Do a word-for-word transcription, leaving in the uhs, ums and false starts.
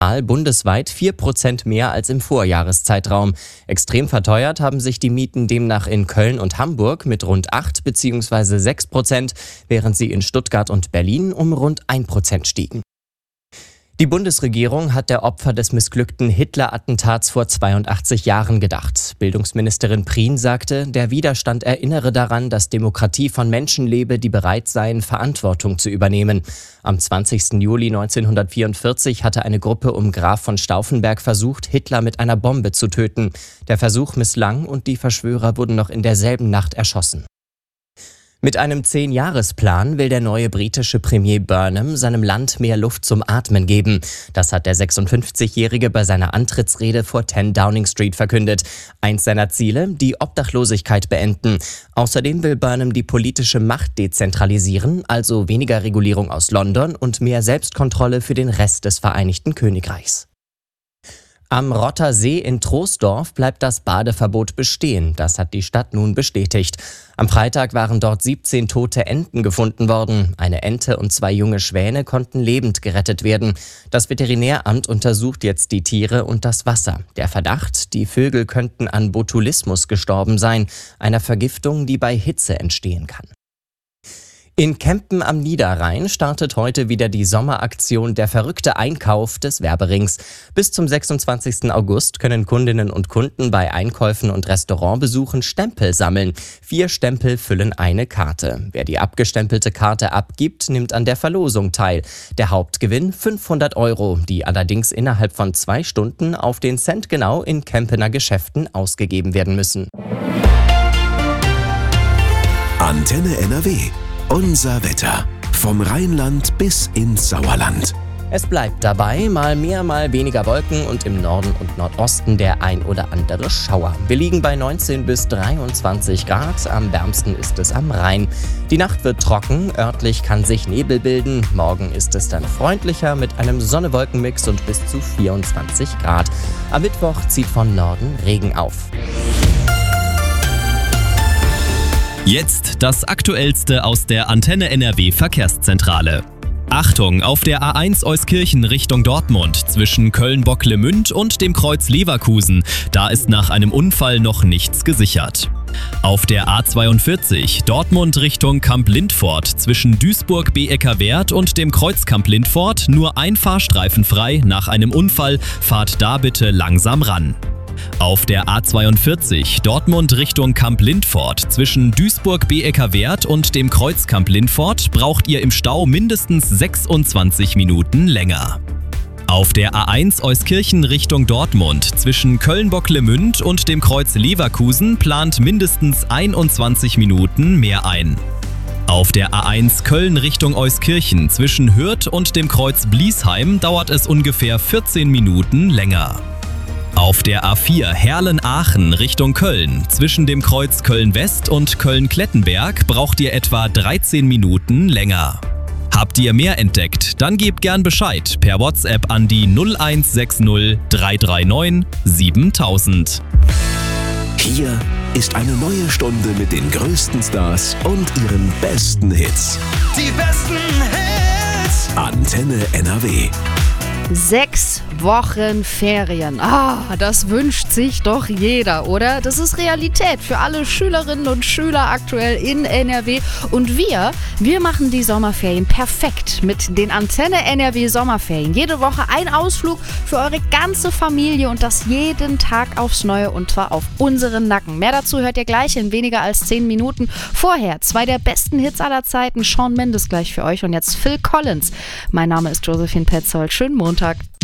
Zahl bundesweit vier Prozent mehr als im Vorjahreszeitraum. Extrem verteuert haben sich die Mieten demnach in Köln und Hamburg mit rund acht bzw. sechs Prozent, während sie in Stuttgart und Berlin um rund ein Prozent stiegen. Die Bundesregierung hat der Opfer des missglückten Hitler-Attentats vor zweiundachtzig Jahren gedacht. Bildungsministerin Prien sagte, der Widerstand erinnere daran, dass Demokratie von Menschen lebe, die bereit seien, Verantwortung zu übernehmen. Am zwanzigsten Juli neunzehnhundertvierundvierzig hatte eine Gruppe um Graf von Stauffenberg versucht, Hitler mit einer Bombe zu töten. Der Versuch misslang und die Verschwörer wurden noch in derselben Nacht erschossen. Mit einem Zehn-Jahres-Plan will der neue britische Premier Burnham seinem Land mehr Luft zum Atmen geben. Das hat der sechsundfünfzigjährige bei seiner Antrittsrede vor zehn Downing Street verkündet. Eins seiner Ziele, die Obdachlosigkeit beenden. Außerdem will Burnham die politische Macht dezentralisieren, also weniger Regulierung aus London und mehr Selbstkontrolle für den Rest des Vereinigten Königreichs. Am Rotter See in Troisdorf bleibt das Badeverbot bestehen. Das hat die Stadt nun bestätigt. Am Freitag waren dort siebzehn tote Enten gefunden worden. Eine Ente und zwei junge Schwäne konnten lebend gerettet werden. Das Veterinäramt untersucht jetzt die Tiere und das Wasser. Der Verdacht, die Vögel könnten an Botulismus gestorben sein, einer Vergiftung, die bei Hitze entstehen kann. In Kempen am Niederrhein startet heute wieder die Sommeraktion Der verrückte Einkauf des Werberings. Bis zum sechsundzwanzigsten August können Kundinnen und Kunden bei Einkäufen und Restaurantbesuchen Stempel sammeln. Vier Stempel füllen eine Karte. Wer die abgestempelte Karte abgibt, nimmt an der Verlosung teil. Der Hauptgewinn fünfhundert Euro, die allerdings innerhalb von zwei Stunden auf den Cent genau in Kempener Geschäften ausgegeben werden müssen. Antenne N R W. Unser Wetter. Vom Rheinland bis ins Sauerland. Es bleibt dabei, mal mehr, mal weniger Wolken und im Norden und Nordosten der ein oder andere Schauer. Wir liegen bei neunzehn bis dreiundzwanzig Grad, am wärmsten ist es am Rhein. Die Nacht wird trocken, örtlich kann sich Nebel bilden. Morgen ist es dann freundlicher mit einem Sonne-Wolken-Mix und bis zu vierundzwanzig Grad. Am Mittwoch zieht von Norden Regen auf. Jetzt das Aktuellste aus der Antenne N R W Verkehrszentrale. Achtung, auf der A eins Euskirchen Richtung Dortmund zwischen Köln-Bocklemünd und dem Kreuz Leverkusen. Da ist nach einem Unfall noch nichts gesichert. Auf der A zweiundvierzig Dortmund Richtung Kamp-Lindfort zwischen Duisburg-Beeckerwerth und dem Kreuz Kamp-Lindfort nur ein Fahrstreifen frei. Nach einem Unfall fahrt da bitte langsam ran. Auf der A zweiundvierzig Dortmund Richtung Kamp-Lindfort zwischen Duisburg-Beeckerwerth und dem Kreuz Kamp-Lindfort braucht ihr im Stau mindestens sechsundzwanzig Minuten länger. Auf der A eins Euskirchen Richtung Dortmund zwischen Köln-Bocklemünd und dem Kreuz Leverkusen plant mindestens einundzwanzig Minuten mehr ein. Auf der A eins Köln Richtung Euskirchen zwischen Hürth und dem Kreuz Bliesheim dauert es ungefähr vierzehn Minuten länger. Auf der A vier Herlen-Aachen Richtung Köln zwischen dem Kreuz Köln-West und Köln-Klettenberg braucht ihr etwa dreizehn Minuten länger. Habt ihr mehr entdeckt? Dann gebt gern Bescheid per WhatsApp an die null eins sechs null drei drei neun siebentausend. Hier ist eine neue Stunde mit den größten Stars und ihren besten Hits. Die besten Hits! Antenne N R W. Sechs Wochen Ferien. Ah, das wünscht sich doch jeder, oder? Das ist Realität für alle Schülerinnen und Schüler aktuell in N R W. Und wir, wir machen die Sommerferien perfekt mit den Antenne N R W Sommerferien. Jede Woche ein Ausflug für eure ganze Familie und das jeden Tag aufs Neue und zwar auf unseren Nacken. Mehr dazu hört ihr gleich in weniger als zehn Minuten. Vorher zwei der besten Hits aller Zeiten. Shawn Mendes gleich für euch und jetzt Phil Collins. Mein Name ist Josephine Petzold. Schönen Montag.